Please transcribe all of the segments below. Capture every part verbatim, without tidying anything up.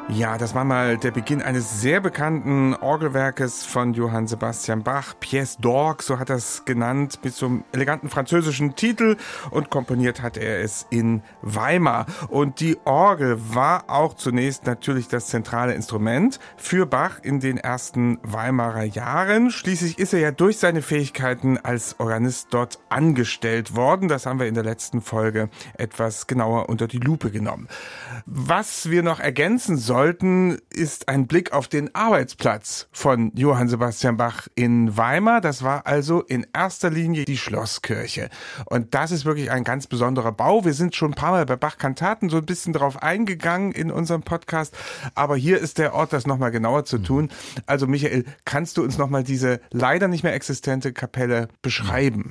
Ja, das war mal der Beginn eines sehr bekannten Orgelwerkes von Johann Sebastian Bach, Pièce d'Orgue, so hat er es genannt, mit so einem eleganten französischen Titel, und komponiert hat er es in Weimar. Und die Orgel war auch zunächst natürlich das zentrale Instrument für Bach in den ersten Weimarer Jahren. Schließlich ist er ja durch seine Fähigkeiten als Organist dort angestellt worden. Das haben wir in der letzten Folge etwas genauer unter die Lupe genommen. Was wir noch ergänzen sollen, sollten, ist ein Blick auf den Arbeitsplatz von Johann Sebastian Bach in Weimar. Das war also in erster Linie die Schlosskirche. Und das ist wirklich ein ganz besonderer Bau. Wir sind schon ein paar Mal bei Bach-Kantaten so ein bisschen drauf eingegangen in unserem Podcast. Aber hier ist der Ort, das nochmal genauer zu tun. Also Michael, kannst du uns nochmal diese leider nicht mehr existente Kapelle beschreiben?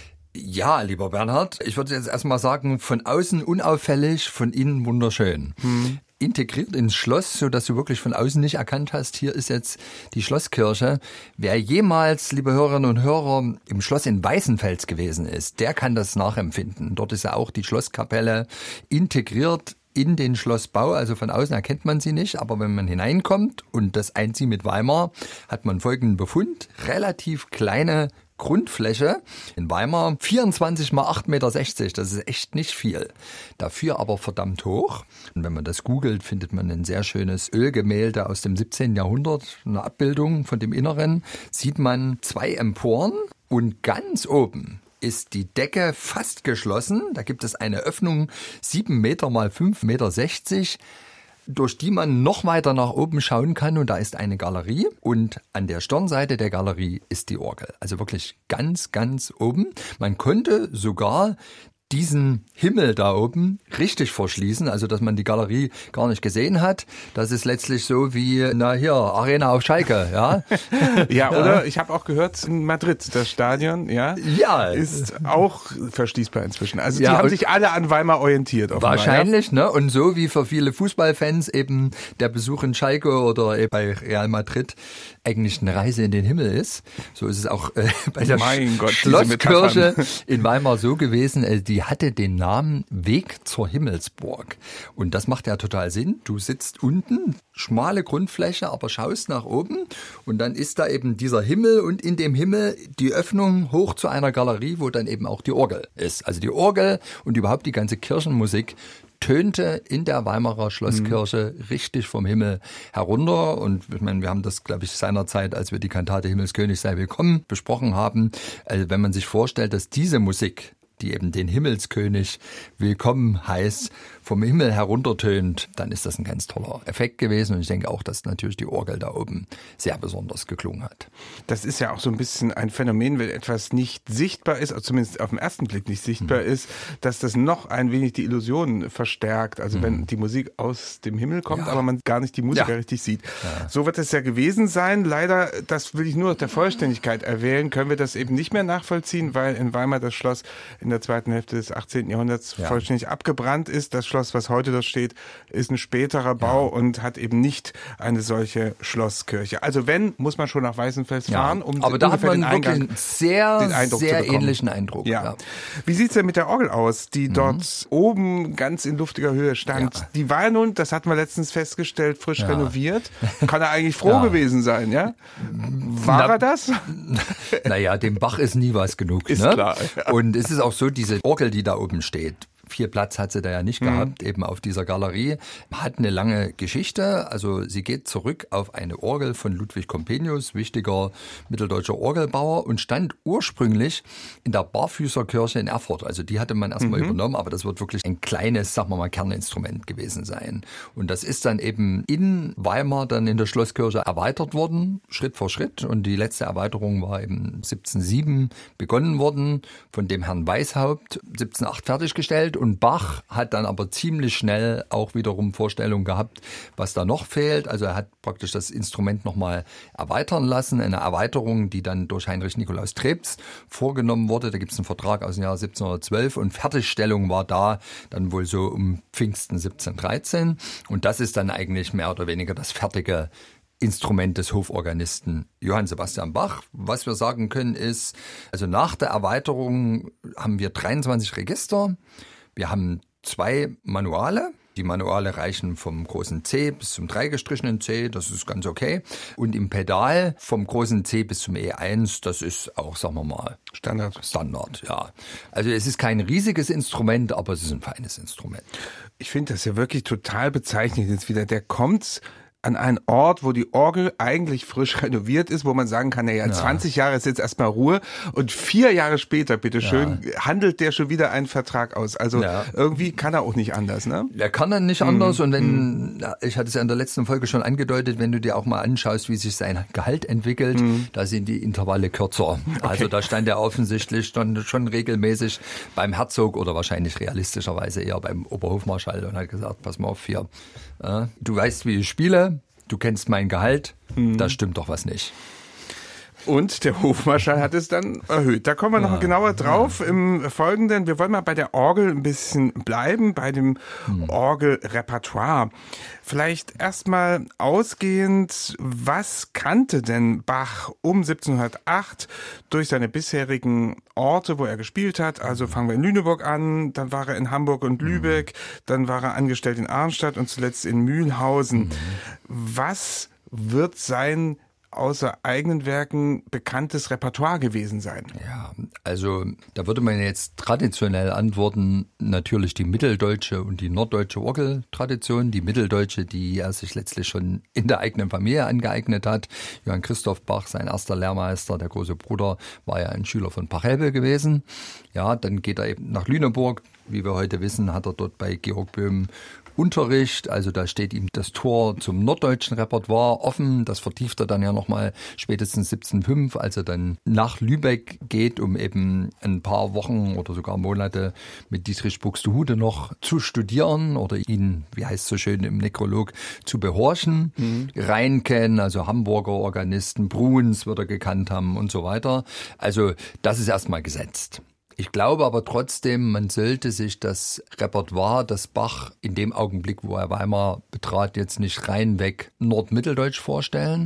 Ja, lieber Bernhard, ich würde jetzt erstmal sagen, von außen unauffällig, von innen wunderschön. Hm. Integriert ins Schloss, so dass du wirklich von außen nicht erkannt hast, hier ist jetzt die Schlosskirche. Wer jemals, liebe Hörerinnen und Hörer, im Schloss in Weißenfels gewesen ist, der kann das nachempfinden. Dort ist ja auch die Schlosskapelle integriert in den Schlossbau, also von außen erkennt man sie nicht, aber wenn man hineinkommt und das einzieht mit Weimar, hat man folgenden Befund: relativ kleine Grundfläche in Weimar, vierundzwanzig mal acht Komma sechzig Meter, das ist echt nicht viel. Dafür aber verdammt hoch. Und wenn man das googelt, findet man ein sehr schönes Ölgemälde aus dem siebzehnten Jahrhundert, eine Abbildung von dem Inneren, sieht man zwei Emporen und ganz oben ist die Decke fast geschlossen. Da gibt es eine Öffnung, sieben Meter mal fünf Komma sechzig Meter, durch die man noch weiter nach oben schauen kann, und da ist eine Galerie und an der Stirnseite der Galerie ist die Orgel. Also wirklich ganz, ganz oben. Man konnte sogar diesen Himmel da oben richtig verschließen, also dass man die Galerie gar nicht gesehen hat. Das ist letztlich so wie, na hier, Arena auf Schalke, ja. ja, oder ja. Ich habe auch gehört, in Madrid, das Stadion, ja, ja. ist auch verschließbar inzwischen. Also die ja, haben sich alle an Weimar orientiert. Offenbar, wahrscheinlich, ja? ne? Und so wie für viele Fußballfans eben der Besuch in Schalke oder eben bei Real Madrid eigentlich eine Reise in den Himmel ist, so ist es auch äh, bei der mein Gott, Schlosskirche in Weimar so gewesen. Äh, die hatte den Namen Weg zur Himmelsburg. Und das macht ja total Sinn. Du sitzt unten, schmale Grundfläche, aber schaust nach oben und dann ist da eben dieser Himmel und in dem Himmel die Öffnung hoch zu einer Galerie, wo dann eben auch die Orgel ist. Also die Orgel und überhaupt die ganze Kirchenmusik tönte in der Weimarer Schlosskirche mhm. richtig vom Himmel herunter. Und ich meine, wir haben das, glaube ich, seinerzeit, als wir die Kantate Himmelskönig sei willkommen besprochen haben. Also wenn man sich vorstellt, dass diese Musik, die eben den Himmelskönig willkommen heißt, vom Himmel heruntertönt, dann ist das ein ganz toller Effekt gewesen. Und ich denke auch, dass natürlich die Orgel da oben sehr besonders geklungen hat. Das ist ja auch so ein bisschen ein Phänomen, wenn etwas nicht sichtbar ist, also zumindest auf den ersten Blick nicht sichtbar mhm. ist, dass das noch ein wenig die Illusion verstärkt. Also mhm. wenn die Musik aus dem Himmel kommt, ja. aber man gar nicht die Musiker ja. richtig sieht. Ja. So wird es ja gewesen sein. Leider, das will ich nur der Vollständigkeit erwähnen, können wir das eben nicht mehr nachvollziehen, weil in Weimar das Schloss in der zweiten Hälfte des achtzehnten Jahrhunderts ja. vollständig abgebrannt ist. Das Schloss, was heute dort steht, ist ein späterer Bau ja. und hat eben nicht eine solche Schlosskirche. Also wenn, muss man schon nach Weißenfels ja. fahren, um aber da hat man den wirklich Eingang, einen sehr, den Eindruck sehr zu bekommen. ähnlichen Eindruck. Ja. Ja. Wie sieht's denn mit der Orgel aus, die mhm. dort oben ganz in luftiger Höhe stand? Ja. Die war nun, das hatten wir letztens festgestellt, frisch ja. renoviert. Kann er eigentlich froh ja. gewesen sein, ja? War Na, er das? Naja, dem Bach ist nie was genug. Ist ne? klar. Ja. Und es ist auch so, diese Orgel, die da oben steht, viel Platz hat sie da ja nicht mhm. gehabt, eben auf dieser Galerie. Hat eine lange Geschichte, also sie geht zurück auf eine Orgel von Ludwig Comenius, wichtiger mitteldeutscher Orgelbauer, und stand ursprünglich in der Barfüßerkirche in Erfurt. Also die hatte man erstmal mhm. übernommen, aber das wird wirklich ein kleines, sagen wir mal, Kerninstrument gewesen sein. Und das ist dann eben in Weimar dann in der Schlosskirche erweitert worden, Schritt für Schritt. Und die letzte Erweiterung war eben siebzehnhundertsieben begonnen worden, von dem Herrn Weishaupt siebzehnhundertacht fertiggestellt. Und Bach hat dann aber ziemlich schnell auch wiederum Vorstellungen gehabt, was da noch fehlt. Also er hat praktisch das Instrument nochmal erweitern lassen. Eine Erweiterung, die dann durch Heinrich Nikolaus Trebs vorgenommen wurde. Da gibt es einen Vertrag aus dem Jahr siebzehnhundertzwölf und Fertigstellung war da dann wohl so um Pfingsten siebzehnhundertdreizehn. Und das ist dann eigentlich mehr oder weniger das fertige Instrument des Hoforganisten Johann Sebastian Bach. Was wir sagen können ist, also nach der Erweiterung haben wir dreiundzwanzig Register. Wir haben zwei Manuale, Die Manuale reichen vom großen C bis zum dreigestrichenen C, das ist ganz okay. Und im Pedal vom großen C bis zum E eins, das ist auch, sagen wir mal, Standard. Standard, ja. Also es ist kein riesiges Instrument, aber es ist ein feines Instrument. Ich finde das ja wirklich total bezeichnend jetzt wieder. Der kommt an einen Ort, wo die Orgel eigentlich frisch renoviert ist, wo man sagen kann, naja, ja. zwanzig Jahre ist jetzt erstmal Ruhe und vier Jahre später, bitteschön, ja. handelt der schon wieder einen Vertrag aus. Also ja. irgendwie kann er auch nicht anders, ne? Er kann dann nicht anders mm. und wenn, mm. ich hatte es ja in der letzten Folge schon angedeutet, wenn du dir auch mal anschaust, wie sich sein Gehalt entwickelt, mm. da sind die Intervalle kürzer. Okay. Also da stand er offensichtlich schon, schon regelmäßig beim Herzog oder wahrscheinlich realistischerweise eher beim Oberhofmarschall und hat gesagt, pass mal auf hier, äh, du weißt, wie ich spiele, du kennst mein Gehalt, hm. da stimmt doch was nicht. Und der Hofmarschall hat es dann erhöht. Da kommen wir noch ja, genauer drauf ja. im Folgenden. Wir wollen mal bei der Orgel ein bisschen bleiben, bei dem hm. Orgelrepertoire. Vielleicht erstmal ausgehend, was kannte denn Bach um siebzehnhundertacht durch seine bisherigen Orte, wo er gespielt hat? Also fangen wir in Lüneburg an, dann war er in Hamburg und Lübeck, hm. dann war er angestellt in Arnstadt und zuletzt in Mühlhausen. Hm. Was wird sein außer eigenen Werken bekanntes Repertoire gewesen sein? Ja, also da würde man jetzt traditionell antworten, natürlich die mitteldeutsche und die norddeutsche Orgeltradition. Die mitteldeutsche, die er sich letztlich schon in der eigenen Familie angeeignet hat. Johann Christoph Bach, sein erster Lehrmeister, der große Bruder, war ja ein Schüler von Pachelbel gewesen. Ja, dann geht er eben nach Lüneburg. Wie wir heute wissen, hat er dort bei Georg Böhm Unterricht, also da steht ihm das Tor zum norddeutschen Repertoire offen. Das vertieft er dann ja nochmal spätestens siebzehnhundertfünf, als er dann nach Lübeck geht, um eben ein paar Wochen oder sogar Monate mit Dietrich Buxtehude noch zu studieren oder ihn, wie heißt es so schön im Nekrolog, zu behorchen. Mhm. Reinken, also Hamburger Organisten, Bruns wird er gekannt haben und so weiter. Also das ist erstmal gesetzt. Ich glaube aber trotzdem, man sollte sich das Repertoire, das Bach in dem Augenblick, wo er Weimar betrat, jetzt nicht reinweg nordmitteldeutsch vorstellen.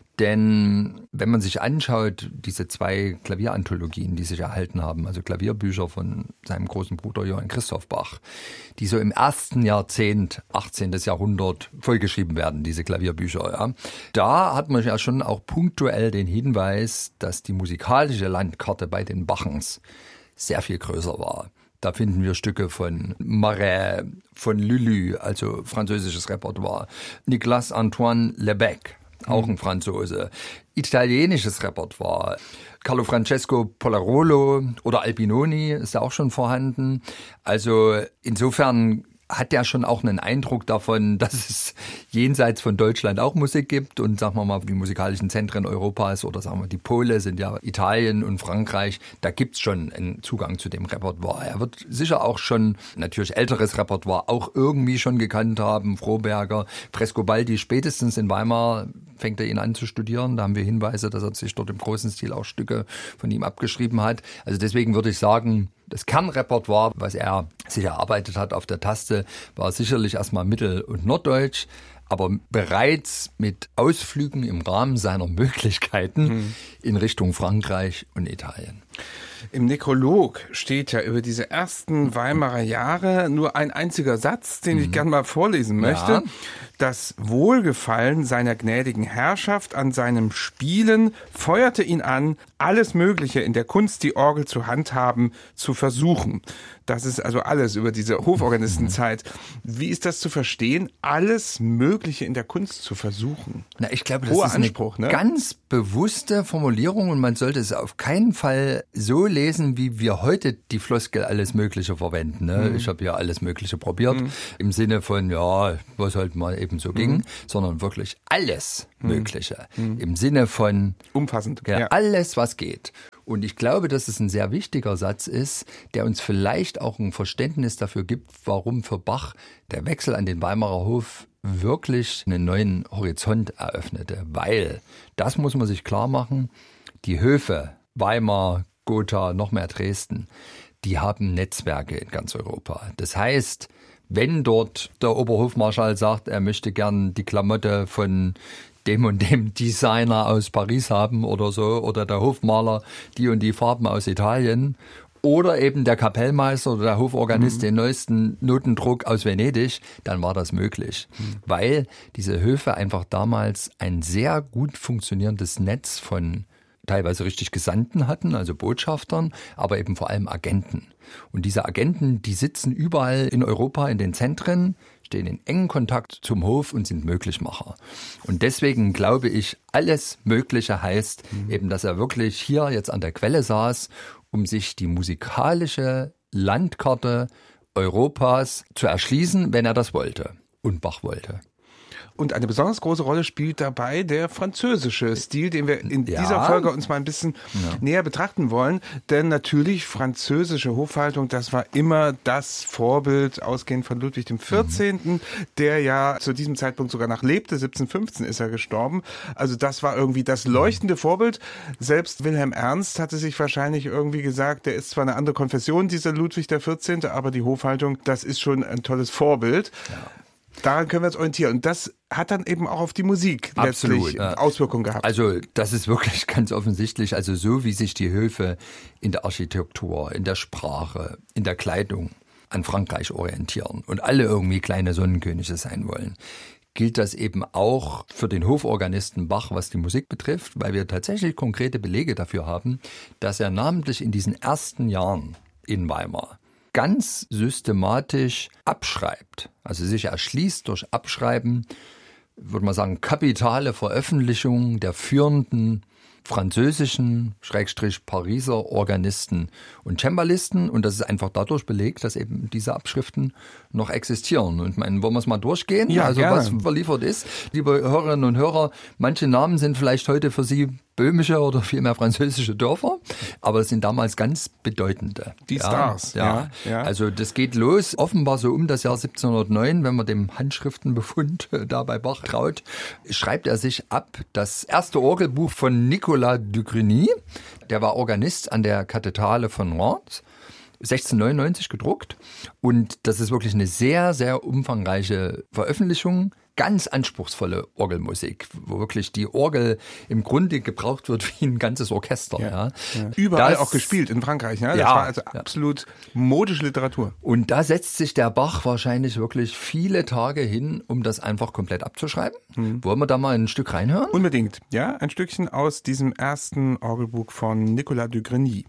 Denn wenn man sich anschaut, diese zwei Klavieranthologien, die sich erhalten haben, also Klavierbücher von seinem großen Bruder Johann Christoph Bach, die so im ersten Jahrzehnt, achtzehnten Jahrhundert vollgeschrieben werden, diese Klavierbücher, ja, da hat man ja schon auch punktuell den Hinweis, dass die musikalische Landkarte bei den Bachens sehr viel größer war. Da finden wir Stücke von Marais, von Lully, also französisches Repertoire, Nicolas Antoine Lebec, auch ein Franzose, italienisches Repertoire, Carlo Francesco Polarolo oder Albinoni ist ja auch schon vorhanden. Also insofern hat der schon auch einen Eindruck davon, dass es jenseits von Deutschland auch Musik gibt und sagen wir mal die musikalischen Zentren Europas oder sagen wir die Pole sind ja Italien und Frankreich, da gibt's schon einen Zugang zu dem Repertoire. Er wird sicher auch schon natürlich älteres Repertoire auch irgendwie schon gekannt haben, Froberger, Frescobaldi, spätestens in Weimar fängt er ihn an zu studieren. Da haben wir Hinweise, dass er sich dort im großen Stil auch Stücke von ihm abgeschrieben hat. Also deswegen würde ich sagen, das Kernrepertoire, was er sich erarbeitet hat auf der Taste, war sicherlich erstmal Mittel- und Norddeutsch, aber bereits mit Ausflügen im Rahmen seiner Möglichkeiten hm. in Richtung Frankreich und Italien. Im Nekrolog steht ja über diese ersten Weimarer Jahre nur ein einziger Satz, den mhm. ich gerne mal vorlesen möchte. Ja. Das Wohlgefallen seiner gnädigen Herrschaft an seinem Spielen feuerte ihn an, alles Mögliche in der Kunst, die Orgel zu handhaben, zu versuchen. Das ist also alles über diese Hoforganistenzeit. Wie ist das zu verstehen? Alles Mögliche in der Kunst zu versuchen. Na, ich glaube, das Hoher ist Anspruch, eine ne? ganz bewusste Formulierung und man sollte es auf keinen Fall so lesen, wie wir heute die Floskel alles Mögliche verwenden. Ne? Mhm. Ich habe ja alles Mögliche probiert, mhm. im Sinne von, ja, was halt mal eben so mhm. ging, sondern wirklich alles mhm. Mögliche. Mhm. Im Sinne von umfassend, ja, ja. alles, was geht. Und ich glaube, dass es ein sehr wichtiger Satz ist, der uns vielleicht auch ein Verständnis dafür gibt, warum für Bach der Wechsel an den Weimarer Hof wirklich einen neuen Horizont eröffnete. Weil, das muss man sich klar machen, die Höfe, Weimar, Gotha, noch mehr Dresden, die haben Netzwerke in ganz Europa. Das heißt, wenn dort der Oberhofmarschall sagt, er möchte gern die Klamotte von dem und dem Designer aus Paris haben oder so, oder der Hofmaler die und die Farben aus Italien, oder eben der Kapellmeister oder der Hoforganist Mhm. den neuesten Notendruck aus Venedig, dann war das möglich. Mhm. Weil diese Höfe einfach damals ein sehr gut funktionierendes Netz von teilweise richtig Gesandten hatten, also Botschaftern, aber eben vor allem Agenten. Und diese Agenten, die sitzen überall in Europa in den Zentren, stehen in engen Kontakt zum Hof und sind Möglichmacher. Und deswegen glaube ich, alles Mögliche heißt mhm. eben, dass er wirklich hier jetzt an der Quelle saß, um sich die musikalische Landkarte Europas zu erschließen, wenn er das wollte und Bach wollte. Und eine besonders große Rolle spielt dabei der französische Stil, den wir in ja. dieser Folge uns mal ein bisschen ja. näher betrachten wollen. Denn natürlich französische Hofhaltung, das war immer das Vorbild, ausgehend von Ludwig dem vierzehnten, Mhm. der ja zu diesem Zeitpunkt sogar noch lebte. siebzehnhundertfünfzehn ist er gestorben. Also das war irgendwie das leuchtende Vorbild. Selbst Wilhelm Ernst hatte sich wahrscheinlich irgendwie gesagt, der ist zwar eine andere Konfession, dieser Ludwig der vierzehnte, aber die Hofhaltung, das ist schon ein tolles Vorbild. Ja. Daran können wir uns orientieren. Und das hat dann eben auch auf die Musik Absolut, letztlich ja. Auswirkungen gehabt. Also das ist wirklich ganz offensichtlich. Also so wie sich die Höfe in der Architektur, in der Sprache, in der Kleidung an Frankreich orientieren und alle irgendwie kleine Sonnenkönige sein wollen, gilt das eben auch für den Hoforganisten Bach, was die Musik betrifft, weil wir tatsächlich konkrete Belege dafür haben, dass er namentlich in diesen ersten Jahren in Weimar ganz systematisch abschreibt, also sich erschließt durch Abschreiben, würde man sagen, kapitale Veröffentlichungen der führenden französischen, Schrägstrich Pariser Organisten und Cembalisten. Und das ist einfach dadurch belegt, dass eben diese Abschriften noch existieren. Und meinen, wollen wir es mal durchgehen? Ja, also gerne. Was überliefert ist. Liebe Hörerinnen und Hörer, manche Namen sind vielleicht heute für Sie böhmische oder vielmehr französische Dörfer, aber es sind damals ganz bedeutende. Die ja, Stars. Ja. Ja, ja. Also das geht los, offenbar so um das Jahr siebzehnhundertneun, wenn man dem Handschriftenbefund da bei Bach traut, schreibt er sich ab das erste Orgelbuch von Nicolas Dugrigny, der war Organist an der Kathedrale von Reims, sechzehnhundertneunundneunzig gedruckt, und das ist wirklich eine sehr, sehr umfangreiche Veröffentlichung. Ganz anspruchsvolle Orgelmusik, wo wirklich die Orgel im Grunde gebraucht wird wie ein ganzes Orchester. Ja. Ja. Ja. Überall das, auch gespielt in Frankreich. Ne? Das ja, war also absolut ja. modische Literatur. Und da setzt sich der Bach wahrscheinlich wirklich viele Tage hin, um das einfach komplett abzuschreiben. Mhm. Wollen wir da mal ein Stück reinhören? Unbedingt. Ja, ein Stückchen aus diesem ersten Orgelbuch von Nicolas Dugrigny.